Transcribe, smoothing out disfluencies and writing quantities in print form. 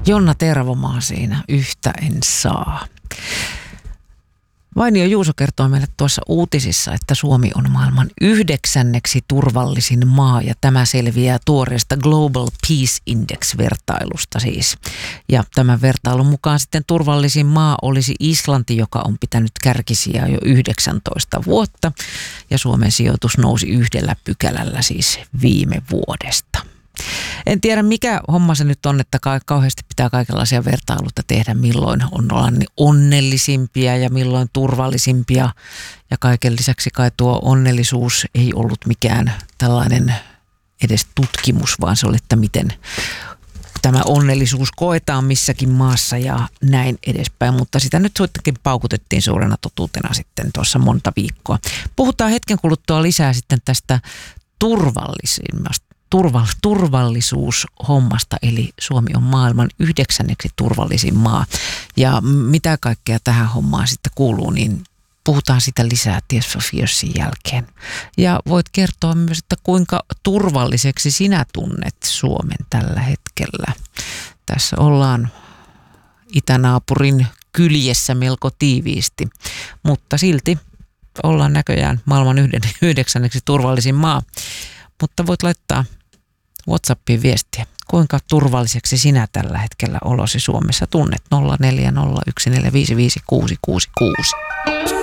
Jonna Tervomaa siinä, yhtä en saa. Vainio Juuso kertoi meille tuossa uutisissa, että Suomi on maailman 9. turvallisin maa ja tämä selviää tuoreesta Global Peace Index-vertailusta siis. Ja tämän vertailun mukaan sitten turvallisin maa olisi Islanti, joka on pitänyt kärkisijaa jo 19 vuotta ja Suomen sijoitus nousi 1 pykälällä siis viime vuodesta. En tiedä mikä homma se nyt on, että kauheasti pitää kaikenlaisia vertailuita tehdä, milloin ollaan onnellisimpia ja milloin turvallisimpia. Ja kaiken lisäksi kai tuo onnellisuus ei ollut mikään tällainen edes tutkimus, vaan se oli, että miten tämä onnellisuus koetaan missäkin maassa ja näin edespäin. Mutta sitä nyt sittenkin paukutettiin suurena totuutena sitten tuossa monta viikkoa. Puhutaan hetken kuluttua lisää sitten tästä turvallisuushommasta, eli Suomi on maailman 9. turvallisin maa. Ja mitä kaikkea tähän hommaan sitten kuuluu, niin puhutaan sitä lisää Tears for Fearsin jälkeen. Ja voit kertoa myös, että kuinka turvalliseksi sinä tunnet Suomen tällä hetkellä. Tässä ollaan itänaapurin kyljessä melko tiiviisti, mutta silti ollaan näköjään maailman 9. turvallisin maa. Mutta voit laittaa WhatsAppiin viestiä, kuinka turvalliseksi sinä tällä hetkellä olosi Suomessa tunnet 0401455666.